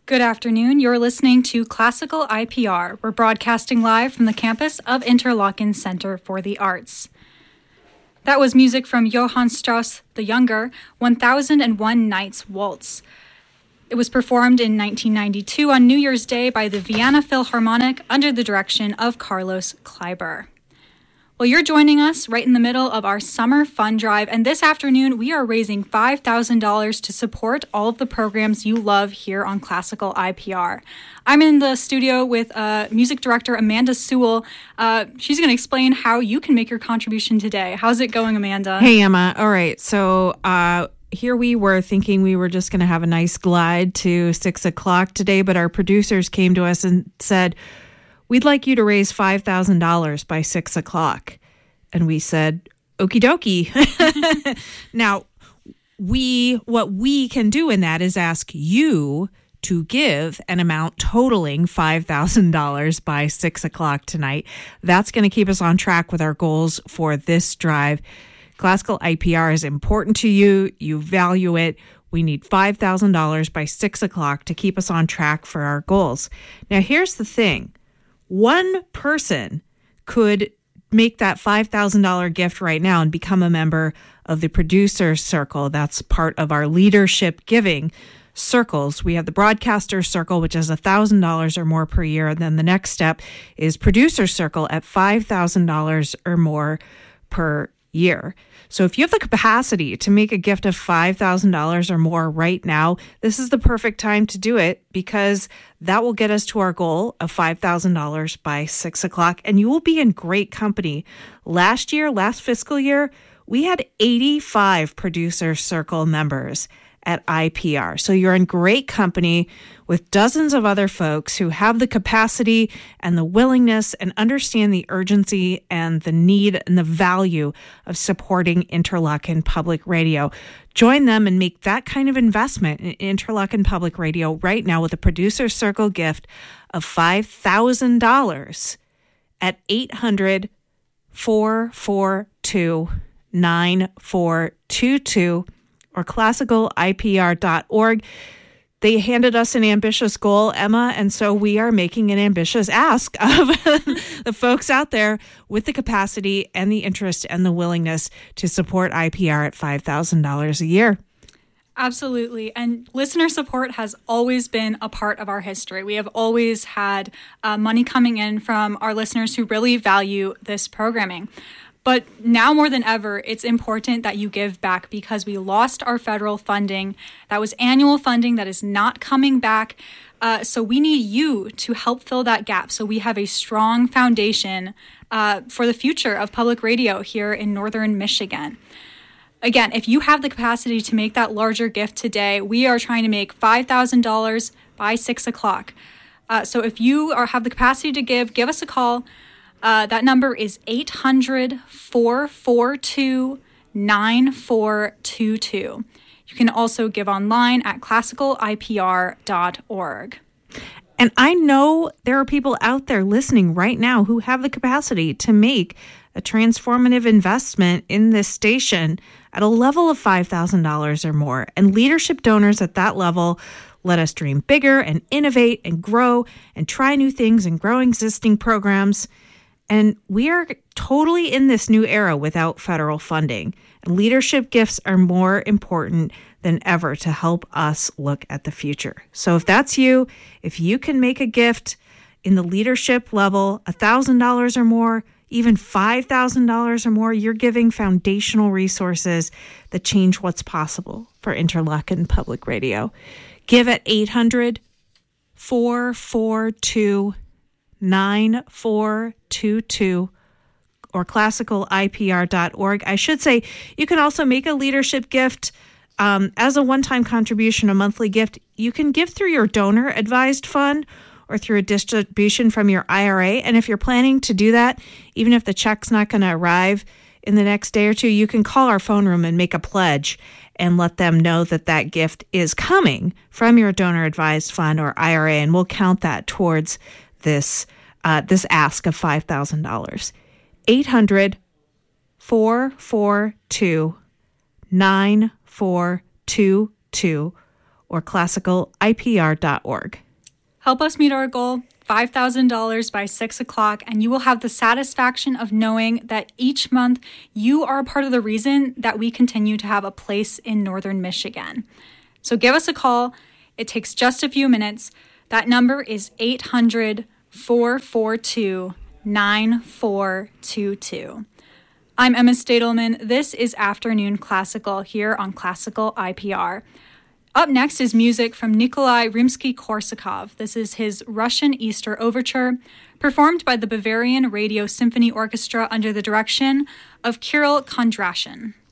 Good afternoon. You're listening to Classical IPR. We're broadcasting live from the campus of Interlochen Center for the Arts. That was music from Johann Strauss the Younger, 1001 Nights Waltz. It was performed in 1992 on New Year's Day by the Vienna Philharmonic under the direction of Carlos Kleiber. Well, you're joining us right in the middle of our summer fun drive, and this afternoon we are raising $5,000 to support all of the programs you love here on Classical IPR. I'm in the studio with music director Amanda Sewell. She's going to explain how you can make your contribution today. How's it going, Amanda? Hey, Emma. All right, so here we were thinking we were just going to have a nice glide to 6 o'clock today, but our producers came to us and said, we'd like you to raise $5,000 by 6 o'clock. And we said, okie dokie. Now, what we can do in that is ask you to give an amount totaling $5,000 by 6 o'clock tonight. That's going to keep us on track with our goals for this drive. Classical IPR is important to you. You value it. We need $5,000 by 6 o'clock to keep us on track for our goals. Now, here's the thing. One person could make that $5,000 gift right now and become a member of the Producer Circle. That's part of our leadership giving circles. We have the Broadcaster Circle, which is $1,000 or more per year. And then the next step is Producer Circle at $5,000 or more per year. So if you have the capacity to make a gift of $5,000 or more right now, this is the perfect time to do it because that will get us to our goal of $5,000 by 6 o'clock, and you will be in great company. Last fiscal year, we had 85 Producer Circle members at IPR. So you're in great company with dozens of other folks who have the capacity and the willingness and understand the urgency and the need and the value of supporting Interlochen Public Radio. Join them and make that kind of investment in Interlochen Public Radio right now with a Producer Circle gift of $5,000 at 800-442-9422 or classicalipr.org. They handed us an ambitious goal, Emma, and so we are making an ambitious ask of the folks out there with the capacity and the interest and the willingness to support IPR at $5,000 a year. Absolutely. And listener support has always been a part of our history. We have always had money coming in from our listeners who really value this programming. But now more than ever, it's important that you give back because we lost our federal funding. That was annual funding that is not coming back. So we need you to help fill that gap so we have a strong foundation for the future of public radio here in northern Michigan. Again, if you have the capacity to make that larger gift today, we are trying to make $5,000 by 6 o'clock. So if you have the capacity to give us a call. That number is 800-442-9422. You can also give online at classicalipr.org. And I know there are people out there listening right now who have the capacity to make a transformative investment in this station at a level of $5,000 or more. And leadership donors at that level let us dream bigger and innovate and grow and try new things and grow existing programs. And we are totally in this new era without federal funding. And leadership gifts are more important than ever to help us look at the future. So if that's you, if you can make a gift in the leadership level, $1,000 or more, even $5,000 or more, you're giving foundational resources that change what's possible for Interlochen Public Radio. Give at 800-442-9422 or classicalipr.org. I should say you can also make a leadership gift as a one-time contribution, a monthly gift. You can give through your donor-advised fund or through a distribution from your IRA. And if you're planning to do that, even if the check's not going to arrive in the next day or two, you can call our phone room and make a pledge and let them know that that gift is coming from your donor-advised fund or IRA, and we'll count that towards this ask of $5,000. 800-442-9422 or classicalipr.org. Help us meet our goal, $5,000 by 6 o'clock, and you will have the satisfaction of knowing that each month you are a part of the reason that we continue to have a place in Northern Michigan. So give us a call. It takes just a few minutes. That number is 800-442-9422. I'm Emma Stadelman. This is Afternoon Classical here on Classical IPR. Up next is music from Nikolai Rimsky-Korsakov. This is his Russian Easter Overture, performed by the Bavarian Radio Symphony Orchestra under the direction of Kirill Kondrashin.